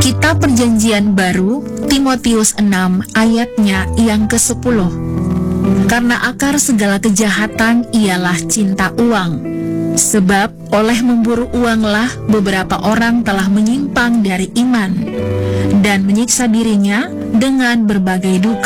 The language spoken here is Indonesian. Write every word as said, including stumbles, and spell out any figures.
Kitab Perjanjian Baru, Timotius enam ayatnya yang kesepuluh. Karena akar segala kejahatan ialah cinta uang. Sebab oleh memburu uanglah beberapa orang telah menyimpang dari iman dan menyiksa dirinya dengan berbagai duka.